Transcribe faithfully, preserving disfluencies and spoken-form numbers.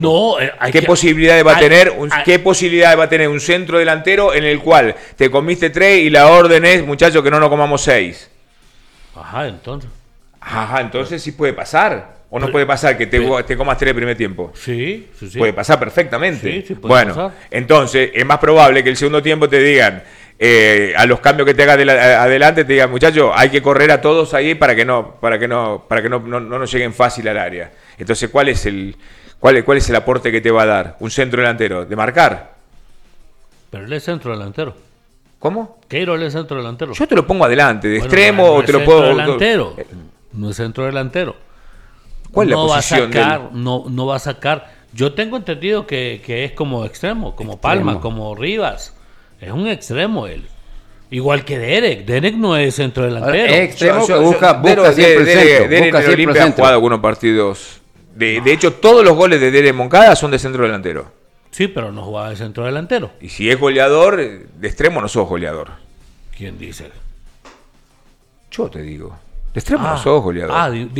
No, eh, hay ¿Qué que, posibilidades va a hay, tener un, hay, qué posibilidades va a tener un centro delantero en el cual te comiste tres y la orden es, muchachos, que no nos comamos seis? Ajá, entonces. Ajá, entonces sí puede pasar. O no Pero, puede pasar que te, pero, te comas tres el primer tiempo. Sí, sí, sí. Puede pasar perfectamente. Sí, sí puede bueno, pasar. entonces es más probable que el segundo tiempo te digan, eh, a los cambios que te hagas de la, adelante, te digan, muchachos, hay que correr a todos ahí para que no, para que no, para que no, no, no nos lleguen fácil al área. Entonces, ¿cuál es el, cuál, cuál es el aporte que te va a dar un centro delantero? ¿De marcar? Pero él es centro delantero. ¿Cómo? Keiro él es centro delantero. Yo te lo pongo adelante, de bueno, extremo, no o es te lo centro puedo. delantero. No es centro delantero. ¿Cuál es no la posición va a sacar, de él? no, no va a sacar. Yo tengo entendido que, que es como extremo, como extremo. Palma, como Rivas. Es un extremo él. Igual que Derek. Derek no es centro delantero. Ahora, es extremo Yo- yo- que busca, yo- busca Dere- siempre el Dere- centro. Dere Busca en el siempre Olimpia el ha centro. jugado algunos partidos. De, de hecho, todos los goles de Dere Moncada son de centro delantero. Sí, pero no jugaba de centro delantero. Y si es goleador, de extremo no sos goleador. ¿Quién dice? Yo te digo. De extremo Ah, no sos goleador. ah, di-